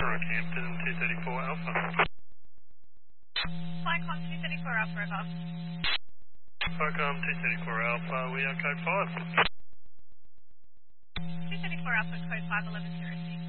Rockhampton 234 Alpha. Flycom 234 Alpha, over. Flycom 234 Alpha, we are code 5. 234 Alpha, code 51106.